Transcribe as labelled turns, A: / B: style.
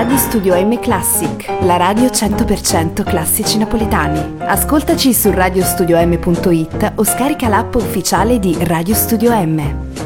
A: di Studio M Classic, la radio 100% classici napoletani. Ascoltaci su radiostudiom.it o scarica l'app ufficiale di Radio Studio M.